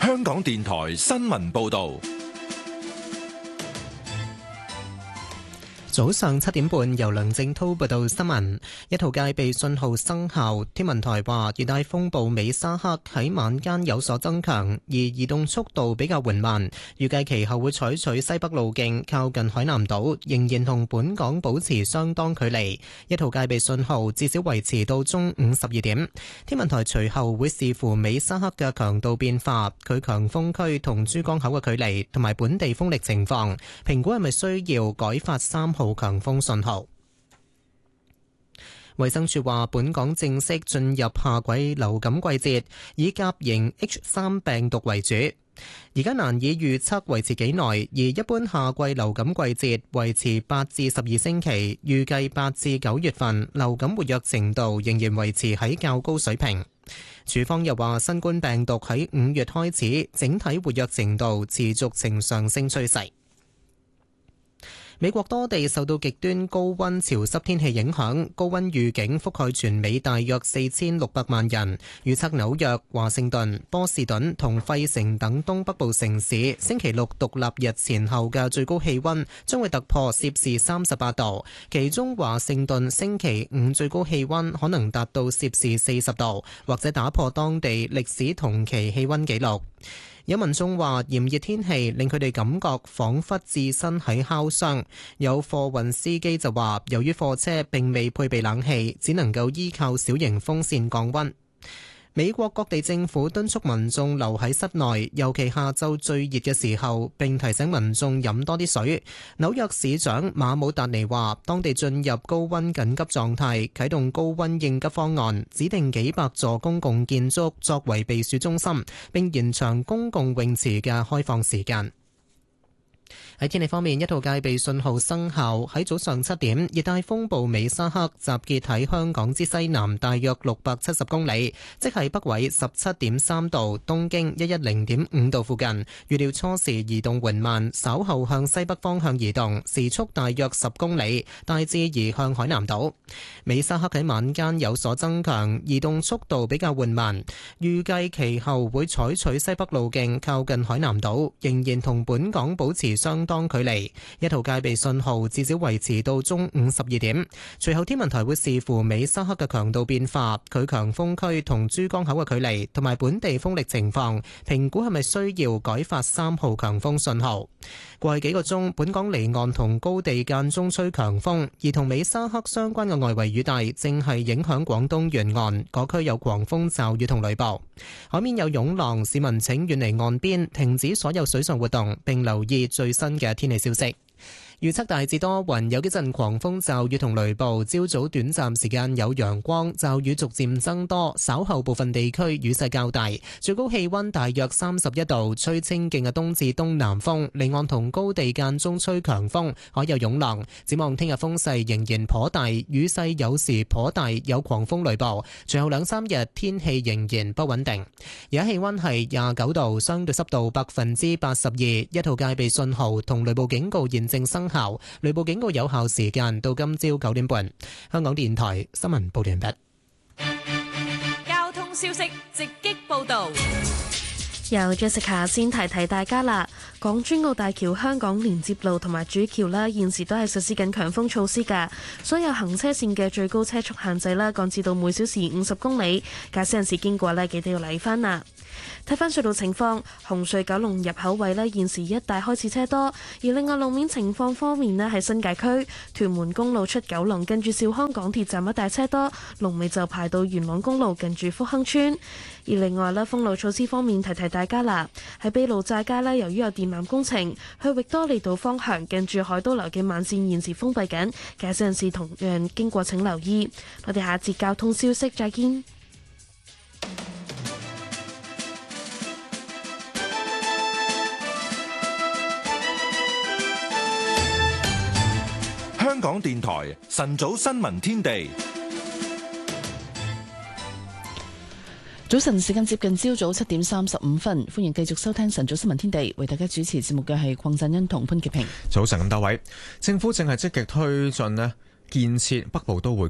香港電台新聞報道。 早上7點半，由梁正滔報道新聞。一號戒備信號生效，天文台話熱帶風暴美沙克喺晚間有所增強，而移動速度比較緩慢，預計其後會採取西北路徑靠近海南島，仍然同本港保持相當距離。一號戒備信號至少維持到中午12點。天文台隨後會視乎美沙克嘅強度變化、佢強風區同珠江口嘅距離同埋本地風力情況，評估係咪需要改發3號強風信號。衛生署話，本港正式進入夏季流感季節，以甲型 H3 病毒為主。而家難以預測維持幾耐，而一般夏季流感季節維持8至12星期，預計8至9月份流感活躍程度仍然維持喺較高水平。署方又話，新冠病毒喺5月開始，整體活躍程度持續呈上升趨勢。美國多地受到極端高溫潮濕天氣影響，高溫預警覆蓋全美大約4600萬人。預測紐約、華盛頓、波士頓同費城等東北部城市星期六獨立日前後嘅最高氣溫將會突破攝氏38度，其中華盛頓星期五最高氣溫可能達到攝氏40度，或者打破當地歷史同期氣溫紀錄。有民眾話炎熱天氣令佢哋感覺彷彿置身喺烤箱。有貨運司機就話，由於貨車並未配備冷氣，只能夠依靠小型風扇降溫。美國各地政府敦促民眾留喺室內，尤其下晝最熱嘅時候，並提醒民眾飲多啲水。紐約市長馬姆達尼話，當地進入高溫緊急狀態，啟動高溫應急方案，指定幾百座公共建築作為避暑中心，並延長公共泳池嘅開放時間。喺天氣方面，一號戒備信號生效。喺早上7點，熱帶風暴美沙克集結喺香港之西南大約670公里，即係北緯17.3度、東經110.5度附近。預料初時移動緩慢，稍後向西北方向移動，時速大約10公里，大致移向海南島。美沙克喺晚間有所增強，移動速度比較緩慢，預計其後會採取西北路徑靠近海南島，仍然同本港保持相當距離。一號戒備信號至少維持到中午12點。隨後天文台會視乎美沙克嘅強度變化、佢強風區同珠江口嘅距離同埋本地風力情況，評估係咪需要改發3號強風信號。過去幾個鐘，本港離岸同高地間中吹強風，而同美沙克相關嘅外圍雨帶正係影響廣東沿岸，嗰區有狂風驟雨同雷暴。海面有湧浪，市民請遠離岸邊，停止所有水上活動，並留意最新嘅天氣消息。預測大致多雲，有幾陣狂風驟雨同雷暴，朝早短暫時間有陽光，驟雨逐漸增多，稍後部分地區雨勢較大，最高氣溫大約31度，吹清勁嘅東至東南風，離岸同高地間中吹強風，海有湧浪。展望聽日風勢仍然頗大，雨勢有時頗大，有狂風雷暴。隨後2-3日天氣仍然不穩定。而家氣溫係29度，相對濕度82%，一號戒備信號同雷暴警告現正生效。雷暴警告有效時間到今朝9點半。香港電台新聞報道完畢。 交通消息直擊報道。 由 Jessica 先提大家啦，港珠澳大橋香港連接路同埋主橋啦，現時都係實施緊強風措施㗎，所有行車線嘅最高車速限制啦，降至到每小時50公里，駕駛人士經過呢，記得要留意返啦。睇返隧道情況，紅隧九龍入口位呢，現時一帶開始車多，而另外路面情況方面呢，喺新界區屯門公路出九龍近住兆康港鐵站一帶車多，龍尾就排到元朗公路近住福亨村。而另外呢，封路措施方面提大家啦，喺卑路乍街呢，由於有電纜工程，去域多利道方向近住海都樓嘅慢線現時封閉緊，駕駛人士同樣經過請留意。我哋下一節交通消息再見。 香港電台晨早新聞天地。 早晨時間接近朝早7點35分，歡迎繼續收聽晨早新聞天地，為大家主持節目嘅係鄺振恩同潘潔平。 早晨咁多位，政府正係積極推進建設北部都會區。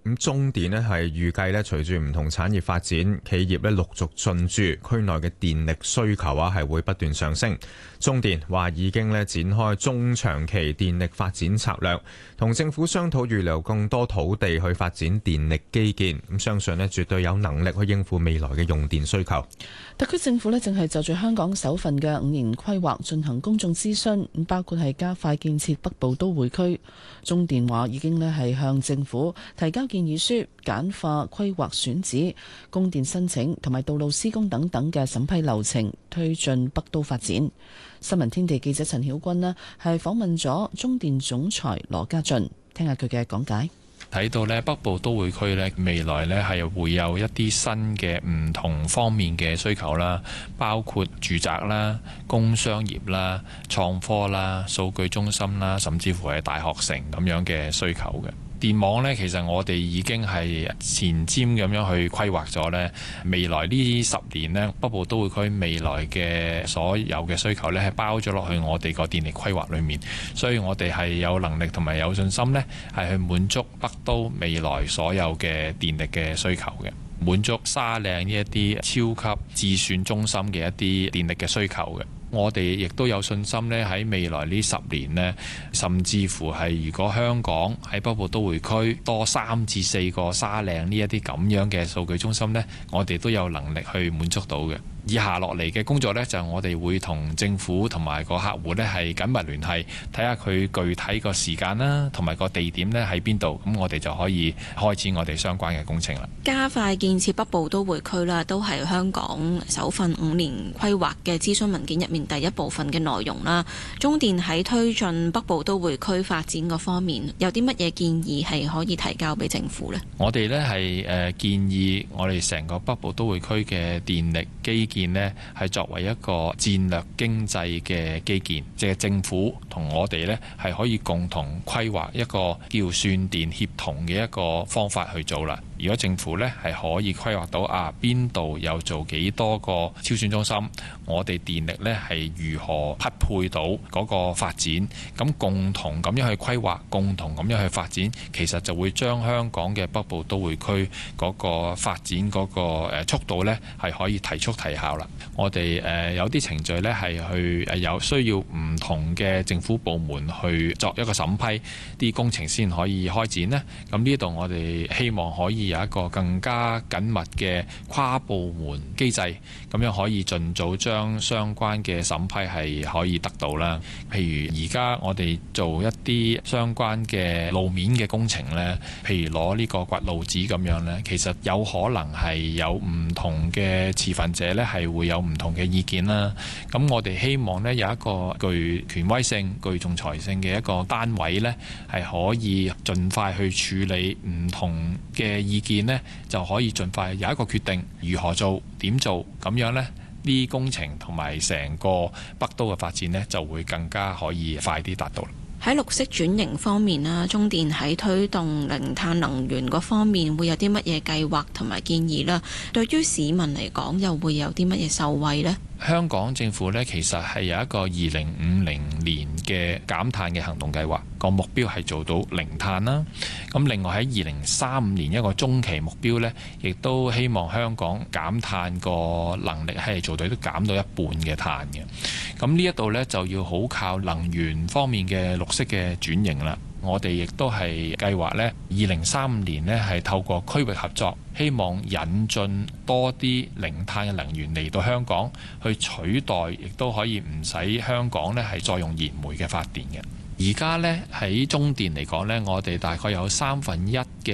咁中電咧係預計咧，隨住唔同產業發展，企業咧陸續進駐區內嘅電力需求係會不斷上升。中電話已經展開中長期電力發展策略，同政府商討預留更多土地去發展電力基建。咁相信絕對有能力去應付未來嘅用電需求。 特區政府正係就住香港首份嘅5年規劃進行公眾諮詢，包括係加快建設北部都會區。中電話已經係向政府提交建議書，簡化規劃選址、供電申請同埋道路施工等等嘅審批流程，推進北都發展。新聞天地記者陳曉君係訪問咗中電總裁羅家俊，聽下佢嘅講解。 睇到咧北部都會區咧未來咧係會有一啲新嘅唔同方面嘅需求啦，包括住宅啦、工商業啦、創科啦、數據中心啦，甚至乎係大學城咁樣嘅需求嘅。電網呢，其實我哋已經係前瞻咁樣去規劃咗呢未來呢10年呢，北部都會區未來嘅所有嘅需求呢，係包咗落去我哋個電力規劃裏面，所以我哋係有能力同埋有信心呢，係去滿足北都未來所有嘅電力嘅需求嘅，滿足沙嶺呢一啲超級智算中心嘅一啲電力嘅需求嘅。我哋亦都有信心呢，喺未來呢10年呢，甚至乎係如果香港喺北部都會區多3至4個沙嶺呢一啲咁樣嘅數據中心呢，我哋都有能力去滿足到嘅。以下落嚟嘅工作呢，就係我哋會同政府同埋個客戶呢係緊密聯繫，睇下佢具體個時間啦，同埋個地點呢喺邊度，咁我哋就可以開展我哋相關嘅工程啦。 加快建設北部都會區啦，都係香港首份5年規劃嘅諮詢文件入面第一部分嘅內容啦。中電喺推進北部都會區發展嗰方面，有啲乜嘢建議係可以提交俾政府呢？ 我哋呢係建議我哋成個北部都會區嘅電力基建呢係作為一個戰略經濟嘅基建，即係政府同我哋呢係可以共同規劃一個叫算電協同嘅一個方法去做啦。如果政府呢係可以規劃到邊度有做幾多個超算中心，我哋電力呢係如何匹配到嗰個發展，咁共同咁樣去規劃，共同咁樣去發展，其實就會將香港嘅北部都會區嗰個發展嗰個速度呢係可以提速提效啦。我哋有啲程序呢係去有需要唔同嘅政府部門去作一個審批，啲工程先可以開展呢。咁呢度我哋希望可以有一個更加緊密嘅跨部門機制，咁樣可以盡早將相關嘅審批係可以得到啦。譬如而家我哋做一啲相關嘅路面嘅工程呢，譬如攞呢個掘路紙咁樣呢，其實有可能係有唔同嘅持份者呢係會有唔同嘅意見啦。咁我哋希望呢有一個具權威性、具仲裁性嘅一個單位呢，係可以盡快去處理唔同嘅意見呢，就可以盡快有一個決定如何做、點做，咁樣呢啲工程同埋成個北都嘅發展呢，就會更加可以快啲達到。 喺綠色轉型方面啦，中電喺推動零碳能源嗰方面會有啲乜嘢計劃同埋建議啦？對於市民嚟講，又會有啲乜嘢受惠呢？ 香港政府呢，其實係有一個2050年嘅減碳嘅行動計劃，個目標係做到零碳啦。咁另外喺2035年一個中期目標呢，亦都希望香港減碳個能力係做到都減到一半嘅碳嘅。咁呢一度呢，就要好靠能源方面嘅綠色嘅轉型啦。我哋亦都係計劃呢2035年呢係透過區域合作，希望引進多啲零碳嘅能源嚟到香港，去取代，亦都可以唔使香港呢係再用燃煤嘅發電嘅。而家呢，喺中電嚟講呢，我哋大概有1/3嘅